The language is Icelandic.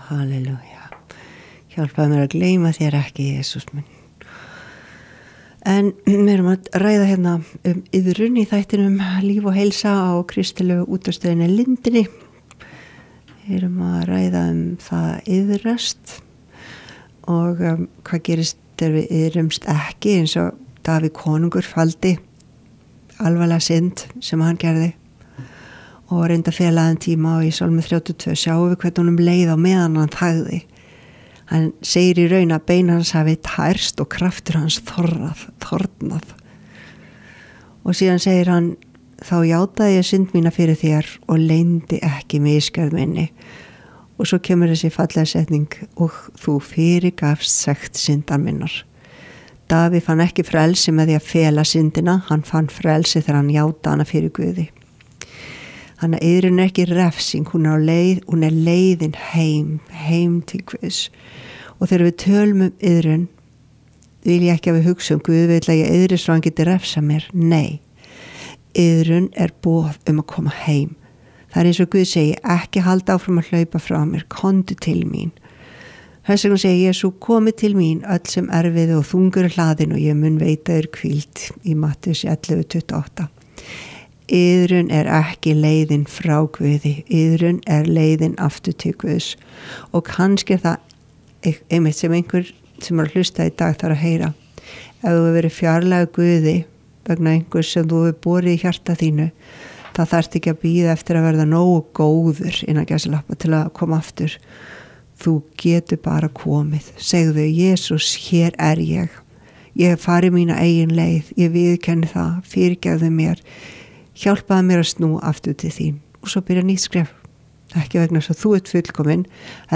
Halleluja. Hjálpaðu mér að gleyma þér ekki, Jesús minn. En við erum að ræða hérna iðrun í þættinum líf og heilsa á kristilegu útvarpsstöðinni Lindinni. Við erum að ræða það iðrast og hvað gerist þegar við iðrumst ekki, eins og Davíð konungur faldi alvarlega synd sem hann gerði og reyndi að fela þann tíma, og í Sálmi 32 sjáum við hvernig honum leið á meðan hann þagði. Hann segir í raun að bein hans hafi tærst og kraftur hans þornað. Og síðan segir hann, þá játaði ég synd mína fyrir þér og leyndi ekki misgjörð minni. Og svo kemur þessi fallega setning, og þú fyrirgafst sekt syndar minnar. Davíð fann ekki frelsi með því að fela syndina, hann fann frelsi þegar hann játaði hana fyrir Guði. Þannig að iðrun er ekki refsing, hún er leiðin heim til Guðs. Og þegar við tölum iðrun, vil ég ekki að við hugsa Guð vill að ég iðri svo hann geti refsa mér. Nei, iðrun er boð að koma heim. Það er eins og Guð segi, ekki halda áfram að hlaupa frá mér, komdu til mín. Þess vegna segi Jesú, komi til mín öll sem erfið og þungur hlaðin og ég mun veita þér hvíld í Mattheus 11:28. Iðrun er ekki leiðin frá Guði, iðrun er leiðin aftur til Guðs. Og kannski er það einmitt sem einhver sem er að hlusta í dag þarf að heyra. Ef þú hefur verið fjarlægur Guði vegna einhvers sem þú hefur borið í hjarta þínu, það þarft ekki að bíða eftir að verða nógu góður innan gæsalappa til að koma aftur. Þú getur bara komið. Segðu, Jesús, hér er ég. Ég hef farið mína eigin leið, ég viðurkenni það, fyrirgefðu mér. Hjálpaði mér að snúa aftur til þín, og svo byrja nýtt skref, ekki vegna þess að þú ert fullkominn,